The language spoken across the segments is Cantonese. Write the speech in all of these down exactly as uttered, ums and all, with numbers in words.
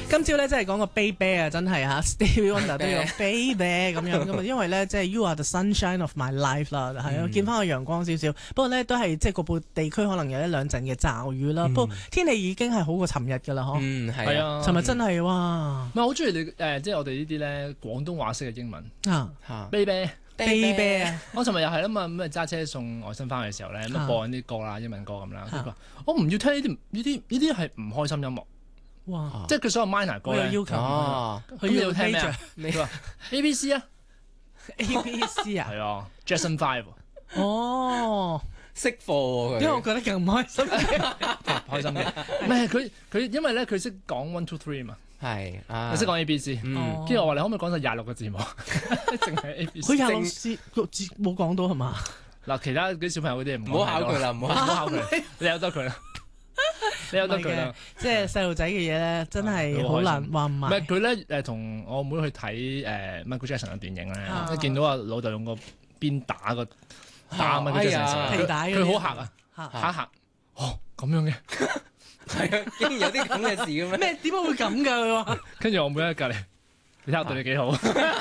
今朝咧真係講個 baby 啊，真係嚇 Stevie Wonder 都用 baby 咁樣噶嘛，因為咧即係 You are the sunshine of my life 啦，係啊，見翻個陽光少少。不過咧都係即係局部地區可能有一兩陣嘅驟雨啦。不過天氣已經係好過尋日㗎啦，嗬。 嗯，係啊。 尋日真係哇！ 唔係好中意你誒，即係我哋呢啲咧廣東話式嘅英文啊嚇 baby。 baby 啊！ 我尋日又係啦嘛，咁啊揸車送外甥翻去嘅時候咧，咁啊播緊啲歌啦，英文歌咁啦。佢話：我唔要聽呢啲呢啲呢啲係唔開心音樂。 哇！ 即係佢所有 minor 歌咧， 有要求哦， 佢要聽咩啊？佢話 A B C 啊 ，A B C 啊， 係啊 Jackson Five。 哦， 識貨喎佢。 因為我覺得更唔開心， 開心嘅。唔係佢佢因為咧佢識講 one two three 嘛。 係啊， 佢識講 A B C， 嗯跟住我話你可唔可以講晒廿六個字母？淨係 A B C。 佢廿六字個字冇講到係嘛？ 嗱，其他啲小朋友嗰啲唔唔好考佢啦，唔好唔好考佢，你由得佢啦，你由得佢啦。 即係細路仔嘅嘢咧，真係好難話唔唔埋。 係佢咧誒，同我妹去睇誒 Michael Jackson 嘅電影咧，一見到阿老豆用個鞭打個打 Michael Jackson 皮帶佢好嚇啊，嚇一嚇，哦咁樣嘅。 係啊，竟然有啲咁嘅事嘅咩？ 咩點解會咁㗎？佢話跟住我妹喺隔離，你睇下對你幾好。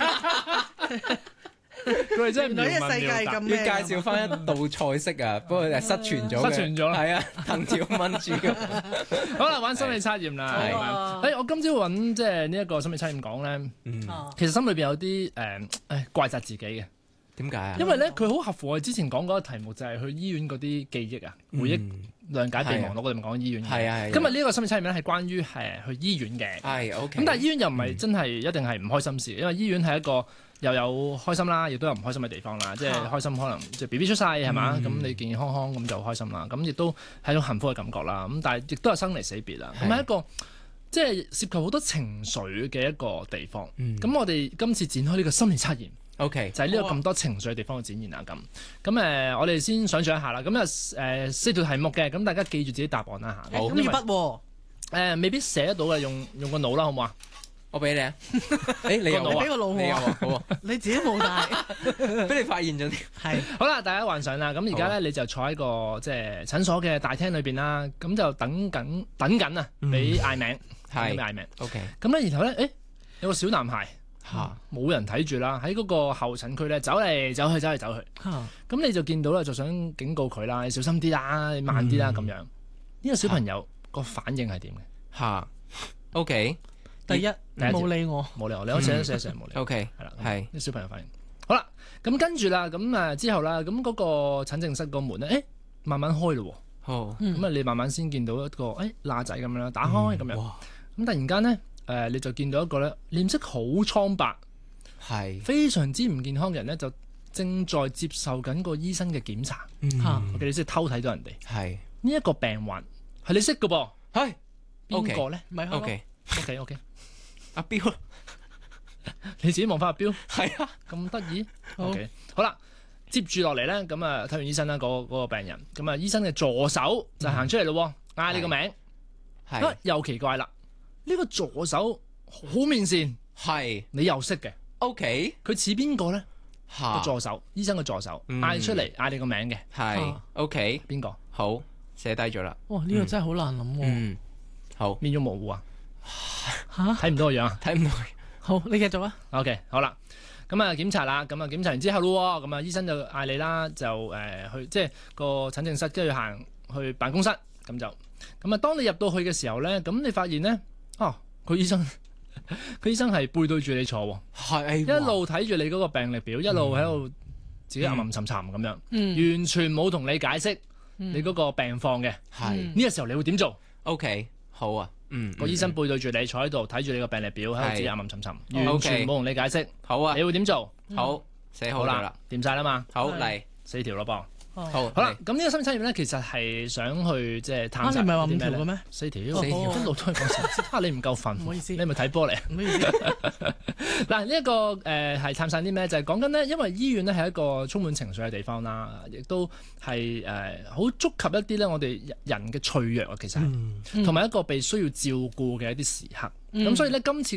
佢哋真係原來呢個世界咁要咩？ 介紹翻一道菜式啊，不過係失傳咗嘅， 失傳咗啦係啊，藤條炆豬腳。 好啦，玩心理測驗啦。 係誒，我今朝揾即係呢一個心理測驗講咧，其實心裏邊有啲誒誒怪責自己嘅。 點解啊？ 因為咧，佢好合乎我哋之前講嗰個題目，就係去醫院嗰啲記憶啊、回憶、諒解備忘錄。我哋咪講醫院嘅。 係啊係。 今日呢一個心理測驗咧係關於誒去醫院嘅。 係 OK。 咁但係醫院又唔係真係一定係唔開心事，因為醫院係一個又有開心啦，亦都有唔開心嘅地方啦。即係開心可能即係 B B 出世係嘛，咁你健健康康咁就開心啦。咁亦都係一種幸福嘅感覺啦。咁但係亦都係生離死別啦。咁係一個即係涉及好多情緒嘅一個地方。咁我哋今次展開呢個心理測驗。 O.K. 就係呢個咁多情緒嘅地方去展現啊咁，咁誒、呃、我哋先想象一下啦，咁啊誒四條題目嘅，咁大家記住自己答案啦嚇。 咁要筆喎， 誒未必寫得到嘅，用用個腦啦，好唔好啊？ 我俾你啊！誒你有個腦啊俾個腦我你有啊，好啊， 你自己冇帶， 俾你發現咗啲。 係好啦，大家幻想啦，咁而家咧你就坐喺個即係診所嘅大廳裏邊啦，咁就等緊等緊啊，俾嗌名， 係俾嗌名。 O.K. 咁咧然後咧，誒有個小男孩。 嚇冇人睇住啦，喺嗰個候診區咧走嚟走去走嚟走去，咁你就見到啦，就想警告佢啦，你小心啲啦，你慢啲啦咁樣。呢個小朋友個反應係點嘅？ 嚇 O.K. 第一冇理我， 冇理我，你我寫都寫成冇理。 O.K. 係啦， 係呢小朋友反應好啦，咁跟住啦，咁誒之後啦，咁嗰個診症室個門咧，誒慢慢開咯， 好咁啊你慢慢先見到一個誒罅仔咁樣啦，打開咁樣，咁突然間咧。誒、呃，你就見到一個咧臉色好蒼白， 係非常之唔健康嘅人咧，就正在接受緊個醫生嘅檢查。嚇、嗯，我哋先偷睇到人哋。係呢一個病患係你識嘅噃，係邊個咧？咪 OK，OK，OK，阿彪，你自己望翻阿彪，係啊，咁得意。OK，好啦，接住落嚟咧，咁啊睇完醫生啦，嗰、嗰、嗰、個嗰個病人，咁啊醫生嘅助手就行出嚟咯，嗌、嗯、你個名，係又奇怪啦。呢個助手好面善，係你又識嘅 ，OK，佢似邊個咧？個助手，醫生嘅助手，嗌出嚟嗌你個名嘅，係 OK，邊個？好，寫低咗啦。哇，呢個真係好難諗。嗯，好，面容模糊啊，吓睇唔到個樣啊，睇唔到。好，你繼續啊。OK，好啦，咁啊檢查啦，咁啊檢查完之後咯，咁啊醫生就嗌你啦，就誒去即係個診症室，跟住行去辦公室，咁就咁啊。當你入到去嘅時候咧，咁你發現咧。哦，佢醫生，佢醫生係背對住你坐喎，係一路睇住你嗰個病歷表，嗯、一路喺度自己吟吟沉沉咁樣，嗯、完全冇同你解釋你嗰個病況嘅。係呢、嗯、個時候你會點做 ？OK， 好啊，嗯，個醫生背對住你坐喺度睇住你個病歷表，喺度自己吟吟沉沉，是完全冇同你解釋。好啊，你會點做？好，寫好啦，掂晒啦嘛。好嚟四條咯噃。好，好啦，咁呢個心理測驗咧，其實係想去即係探索。你唔係話五條嘅咩？四條，四條，一路都係講四條。你唔夠瞓，唔好意思，你咪睇波嚟。唔好意思。嗱，呢一個誒係探索啲咩？就係講緊咧，因為醫院咧係一個充滿情緒嘅地方啦，亦都係誒好觸及一啲咧我哋人嘅脆弱啊，其實係，同埋一個被需要照顧嘅一啲時刻。咁所以咧，今次嘅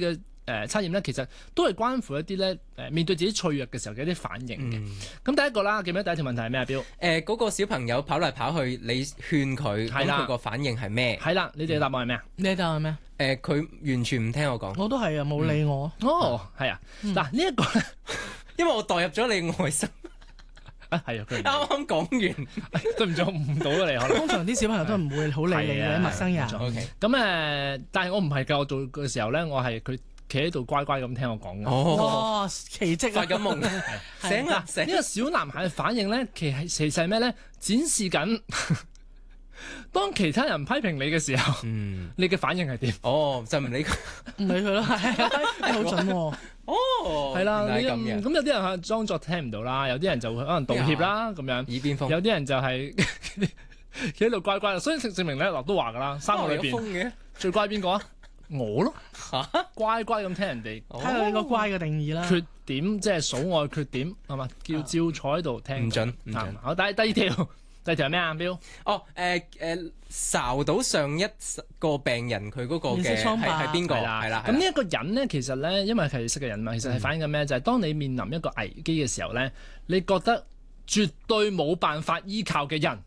誒測驗咧，其實都係關乎一啲咧誒面對自己脆弱嘅時候嘅一啲反應嘅。咁、嗯、第一個啦，記唔記得第一條問題係咩啊？標誒嗰個小朋友跑嚟跑去，你勸佢，咁佢個反應係咩？係啦，你哋嘅答案係咩啊？ 你嘅答案係咩？ 誒佢、呃、完全唔聽我講。我都係啊，冇理我。 嗯、哦，係啊。嗱、嗯、呢一個咧， 因為我代入咗你外甥。 啊，係啊！佢啱啱講完， 對唔住，我唔到你。可能通常啲小朋友都唔會好理你嘅陌生人。 OK，咁誒，但係我唔係㗎，我做嘅時候咧，我係佢企喺度乖乖咁聽我講嘅。 哦，奇蹟啊！ 發緊夢，醒啦醒！ 呢個小男孩嘅反應咧，其實其實係咩咧？展示緊當其他人批評你嘅時候，嗯，你嘅反應係點？ 哦，就唔理佢， 唔理佢咯，係好準喎。 哦， 係啦，咁咁有啲人係裝作聽唔到啦，有啲人就會可能道歉啦，咁樣。耳邊風。有啲人就係企喺度乖乖，所以證明咧，嗱都話噶啦，三個裏邊最乖邊個啊？我咯，乖乖咁聽人哋。 睇下你個乖嘅定義啦。 缺點即係數我嘅缺點係嘛？叫照坐喺度聽。 唔準，唔準。 好，第第二條。第二條係咩啊？標哦，誒誒，睄到上一個病人佢嗰個嘅係係邊個？係啦， 咁呢一個人咧，其實咧，因為係識嘅人嘛，其實係反映緊咩？就係當你面臨一個危機嘅時候咧，你覺得絕對冇辦法依靠嘅人，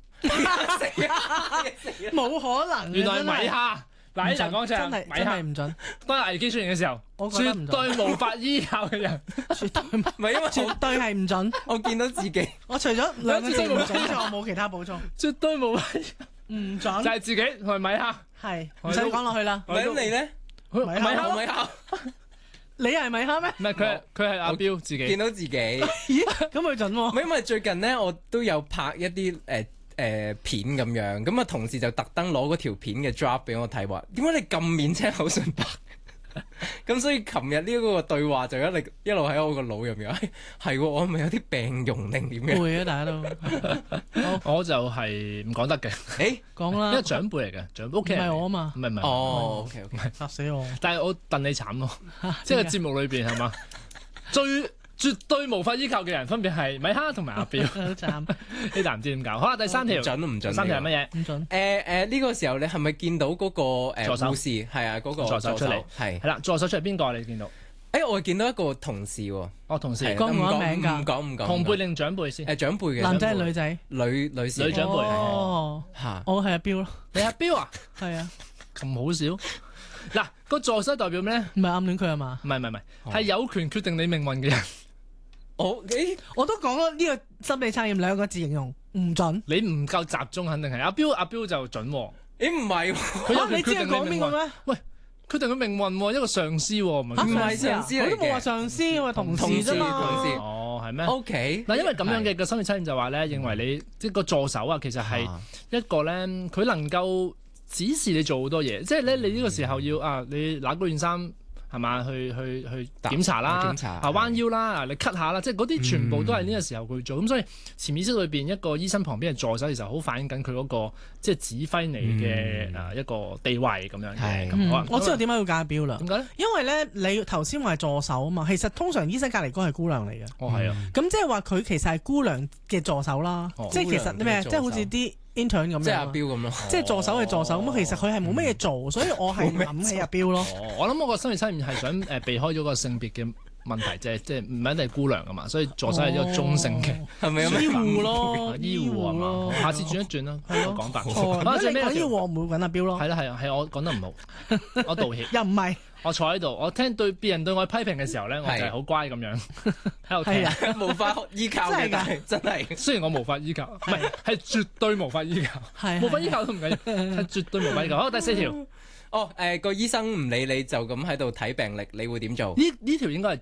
冇可能。 原來米哈。嗱，呢就講真係真係唔準。 當危機出現嘅時候，絕對無法依靠嘅人， 絕對唔係因為絕對係唔準。 我見到自己， 我除咗兩個字唔準之外，我冇其他補充。 絕對無法唔準， 就係自己同埋米哈。 係唔使講落去啦。 咁你咧？ 米哈，米哈， 你係米哈咩？ 唔係佢，佢係阿標自己。 見到自己， 咦？咁佢準喎。 因為最近咧，我都有拍一啲誒。誒、呃、片咁樣，咁啊同事就特登攞嗰條片嘅 drop 俾我睇，話點解你咁面青口唇白？咁所以琴日呢個對話就一路一路喺我個腦入面，係、哎、喎，我係咪有啲病容定點嘅？ 會啊，大家都。 好我就係唔講得嘅。誒講啦， 因為長輩嚟嘅，長輩屋企人。唔係我啊嘛。 唔係唔係。 哦，OK OK， 嚇死我！ 但係我戥你慘咯，即係節目裏邊係嘛最。絕對無法依靠嘅人分別係米哈同埋阿標， 好慘。呢啖唔知點搞。好啦，第三條唔準都唔準。 第三條係乜嘢？ 唔準。 誒誒，呢個時候你係咪見到嗰個誒助手護士？係啊，嗰個助手出嚟。 係係啦，助手出嚟邊個？你見到？ 誒，我見到一個同事喎。 哦，同事。 講唔講名㗎？ 唔講唔講。 同輩定長輩先？ 誒，長輩嘅。 男仔女仔？ 女女士。 女長輩。 哦。 嚇！ 我係阿標咯。 你阿標啊？ 係啊。 咁好笑？嗱，個助手代表咩咧？ 唔係暗戀佢係嘛？ 唔係唔係唔係，係有權決定你命運嘅人。 我誒， 我都講咗呢個心理測驗兩個字形容唔準。 你唔夠集中，肯定係阿標，阿標就準。誒唔係， 佢有權決定你命運咩？ 喂，決定佢命運，一個上司喎，唔係上司嚟嘅， 我都冇話上司，我話同事啫嘛。 哦，係咩 ？OK， 嗱，因為咁樣嘅個心理測驗就話咧，認為你即係個助手啊，其實係一個咧，佢能夠指示你做好多嘢，即係咧，你呢個時候要啊，你揦嗰件衫。係嘛？去去去檢查啦，檢查啊彎腰啦，你咳下啦，即係嗰啲全部都係呢個時候佢做。咁、嗯、所以潛意識裏邊一個醫生旁邊嘅助手，其實好反映緊佢嗰個即係指揮你嘅誒一個地位咁樣嘅。 嗯、好我知道點解要揀標啦。點解咧？因為咧，你頭先話係助手啊嘛，其實通常醫生隔離嗰係姑娘嚟嘅。 哦，係啊。 咁即係話佢其實係姑娘嘅助手啦。哦、即係其實咩？即係好似啲。intern 咁樣， 即係阿標咁咯， 即係助手係助手咁。其實佢係冇乜嘢做，所以我係諗起阿標咯。 我諗我個心理測驗係想誒避開咗個性別嘅問題，即係即係唔一定係姑娘噶嘛，所以助手係一個中性嘅，係咪醫護咯？醫護啊嘛，下次轉一轉啦，我講白。錯， 最尾醫護我唔會揾阿標咯。 係啦係啊係我講得唔好，我道歉。 又唔係。 我坐喺度，我聽對別人對我批評嘅時候咧，我就係好乖咁樣喺度聽， 無法依靠嘅，但係真係。 雖然我無法依靠，唔係係絕對無法依靠，無法依靠都唔緊要，係絕對無法依靠。好，第四條， 哦誒個醫生唔理你就咁喺度睇病歷，你會點做？ 呢呢條應該係